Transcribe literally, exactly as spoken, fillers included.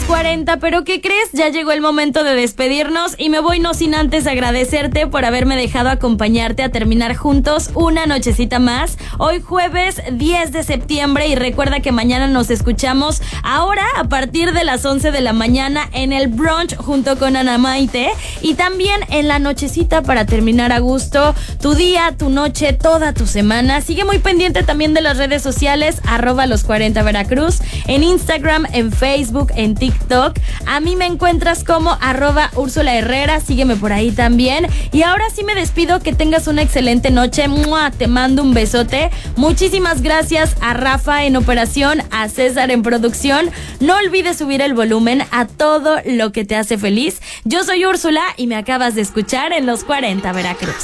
cuarenta, pero ¿qué crees? Ya llegó el momento de despedirnos y me voy no sin antes agradecerte por haberme dejado acompañarte a terminar juntos una nochecita más. Hoy jueves diez de septiembre y recuerda que mañana nos escuchamos ahora a partir de las once de la mañana en el brunch junto con Ana Maite y también en la nochecita para terminar a gusto tu día, tu noche, toda tu semana. Sigue muy pendiente también de las redes sociales, arroba los cuarenta Veracruz, en Instagram, en Facebook, en TikTok. A mí me encuentras como arroba Úrsula Herrera, sígueme por ahí también. Y ahora sí me despido, que tengas una excelente noche. ¡Mua! Te mando un besote. Muchísimas gracias a Rafa en operación, a César en producción. No olvides subir el volumen a todo lo que te hace feliz. Yo soy Úrsula y me acabas de escuchar en Los cuarenta Veracruz.